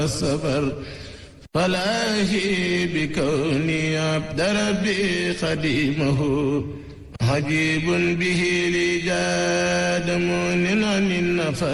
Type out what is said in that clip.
السفر فلاهي بكوني عبد ربي خديمه عجيب به لي جاد مؤمن عن النفر